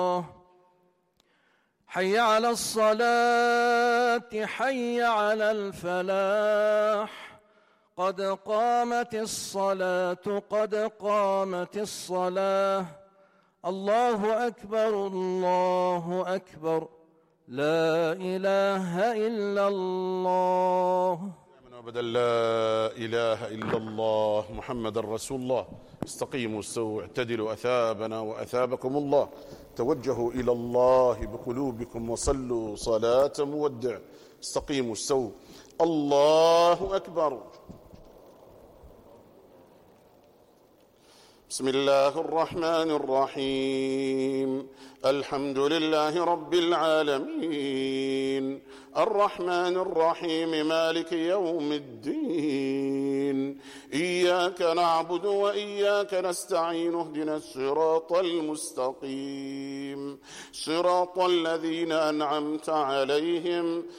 حي على الصلاة حي على الفلاح قد قامت الصلاة قد قامت الصلاة الله أكبر الله أكبر لا إله إلا الله. أبدا لا إله إلا الله محمد رسول الله. استقيموا استووا اعتدلوا أثابنا وأثابكم الله. توجهوا إلى الله بقلوبكم وصلوا صلاة مودع. استقيموا استووا. الله أكبر. بسم الله الرحمن الرحيم. الحمد لله رب العالمين الرحمن الرحيم مالك يوم الدين إياك نعبد وإياك نستعين اهدنا الصراط المستقيم صراط الذين أنعمت عليهم